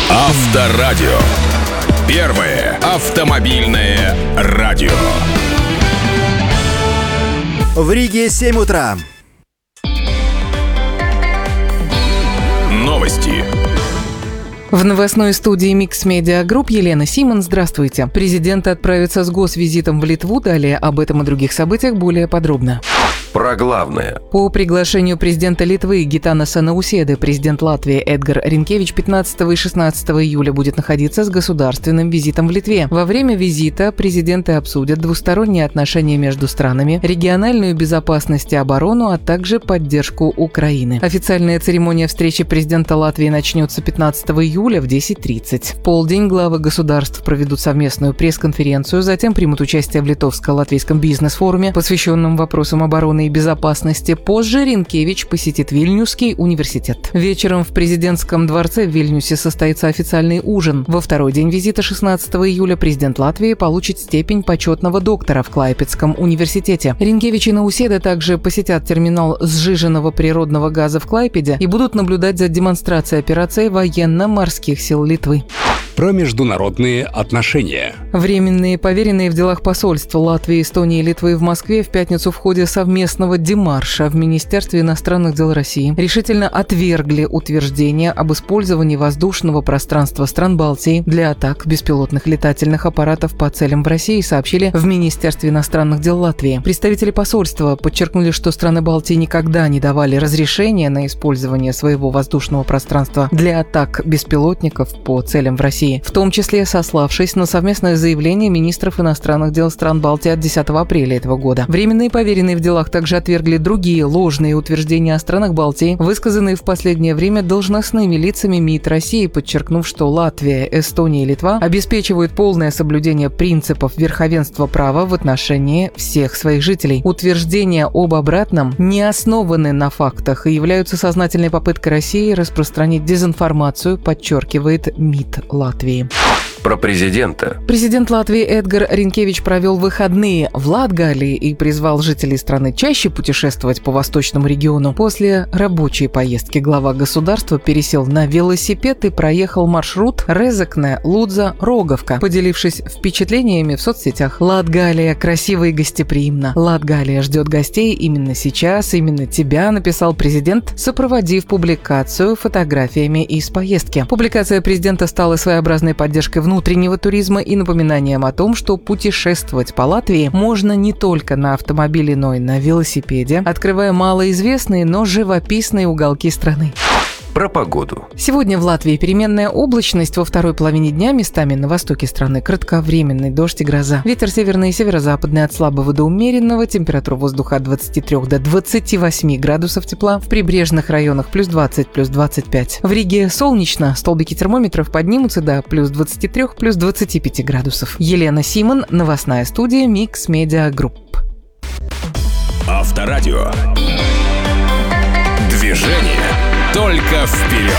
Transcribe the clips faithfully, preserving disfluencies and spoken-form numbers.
Авторадио. Первое автомобильное радио. В Риге семь утра. Новости. В новостной студии Mix Media Group Елена Симон. Здравствуйте. Президент отправится с госвизитом в Литву. Далее об этом и других событиях более подробно. Про главное. По приглашению президента Литвы Гитанаса Науседы президент Латвии Эдгар Ринкевич пятнадцатого и шестнадцатого июля будет находиться с государственным визитом в Литве. Во время визита президенты обсудят двусторонние отношения между странами, региональную безопасность и оборону, а также поддержку Украины. Официальная церемония встречи президента Латвии начнется пятнадцатого июля в десять тридцать. В полдень главы государств проведут совместную пресс-конференцию, затем примут участие в литовско-латвийском бизнес-форуме, посвященном вопросам обороны и безопасности. Позже Ринкевич посетит Вильнюсский университет. Вечером в президентском дворце в Вильнюсе состоится официальный ужин. Во второй день визита шестнадцатого июля президент Латвии получит степень почетного доктора в Клайпедском университете. Ринкевич и Науседа также посетят терминал сжиженного природного газа в Клайпеде и будут наблюдать за демонстрацией операции военно-морских сил Литвы. Про международные отношения. Временные поверенные в делах посольств Латвии, Эстонии и Литвы в Москве в пятницу в ходе совместного демарша в Министерстве иностранных дел России решительно отвергли утверждение об использовании воздушного пространства стран Балтии для атак беспилотных летательных аппаратов по целям в России, сообщили в Министерстве иностранных дел Латвии. Представители посольства подчеркнули, что страны Балтии никогда не давали разрешения на использование своего воздушного пространства для атак беспилотников по целям в России, в том числе сославшись на совместное заявление министров иностранных дел стран Балтии от десятого апреля этого года. Временные поверенные в делах также отвергли другие ложные утверждения о странах Балтии, высказанные в последнее время должностными лицами МИД России, подчеркнув, что Латвия, Эстония и Литва обеспечивают полное соблюдение принципов верховенства права в отношении всех своих жителей. Утверждения об обратном не основаны на фактах и являются сознательной попыткой России распространить дезинформацию, подчеркивает МИД Латвии. Про президента. Президент Латвии Эдгар Ринкевич провел выходные в Латгалии и призвал жителей страны чаще путешествовать по восточному региону. После рабочей поездки глава государства пересел на велосипед и проехал маршрут Резекне-Лудза-Роговка, поделившись впечатлениями в соцсетях. Латгалия красиво и гостеприимна. Латгалия ждет гостей именно сейчас, именно тебя, написал президент, сопроводив публикацию фотографиями из поездки. Публикация президента стала своеобразной поддержкой внутреннего туризма и напоминанием о том, что путешествовать по Латвии можно не только на автомобиле, но и на велосипеде, открывая малоизвестные, но живописные уголки страны. Про погоду. Сегодня в Латвии переменная облачность, во второй половине дня местами на востоке страны кратковременный дождь и гроза. Ветер северный и северо-западный от слабого до умеренного, температура воздуха от двадцати трёх до двадцати восьми градусов тепла, в прибрежных районах плюс двадцать, плюс двадцать пять. В Риге солнечно, столбики термометров поднимутся до плюс двадцати трёх, плюс двадцати пяти градусов. Елена Симон, новостная студия Mix Media Group. Авторадио. Движение только вперед.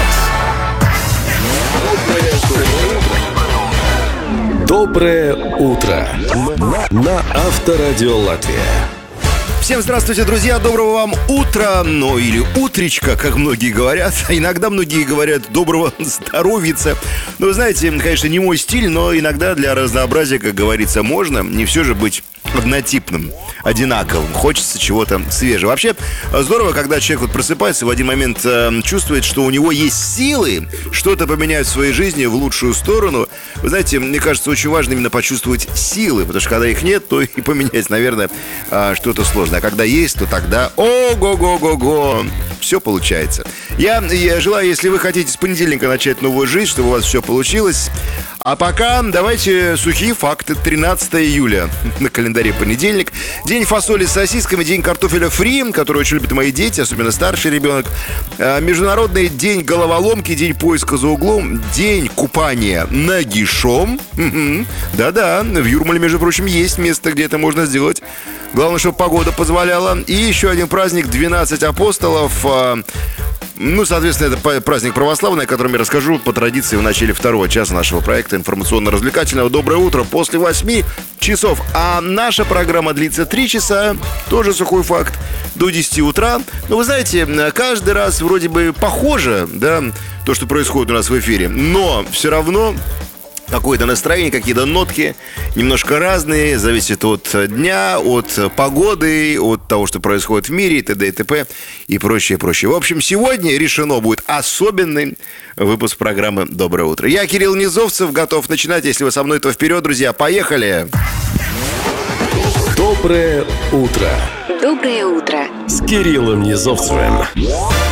Доброе утро на Авторадио Латвия. Всем здравствуйте, друзья, доброго вам утра, ну или утречка, как многие говорят. Иногда многие говорят доброго здоровица. Ну, вы знаете, конечно, не мой стиль, но иногда для разнообразия, как говорится, можно. Не все же быть однотипным, одинаковым. Хочется чего-то свежего. Вообще, здорово, когда человек вот просыпается, в один момент э, чувствует, что у него есть силы что-то поменять в своей жизни в лучшую сторону. Вы знаете, мне кажется, очень важно именно почувствовать силы, потому что когда их нет, то и поменять, наверное, э, что-то сложно. А когда есть, то тогда ого-го-го-го, все получается. Я, я желаю, если вы хотите с понедельника начать новую жизнь, чтобы у вас все получилось. А пока давайте сухие факты. тринадцатого июля на календаре понедельник. День фасоли с сосисками, день картофеля фри, который очень любят мои дети, особенно старший ребенок. Международный день головоломки, день поиска за углом, день купания нагишом. Да-да, в Юрмале, между прочим, есть место, где это можно сделать. Главное, чтобы погода позволяла. И еще один праздник, двенадцать апостолов. Ну, соответственно, это праздник православный, о котором я расскажу по традиции в начале второго часа нашего проекта информационно-развлекательного. Доброе утро после восьми часов. А наша программа длится три часа, тоже сухой факт, до десяти утра. Но вы знаете, каждый раз вроде бы похоже, да, то, что происходит у нас в эфире, но все равно какое-то настроение, какие-то нотки немножко разные, зависит от дня, от погоды, от того, что происходит в мире, и т.д. и т.п. и прочее, прочее. В общем, сегодня решено будет особенный выпуск программы «Доброе утро». Я, Кирилл Низовцев, готов начинать. Если вы со мной, то вперед, друзья, поехали! Доброе утро. Доброе утро. С Кириллом Низовцевым.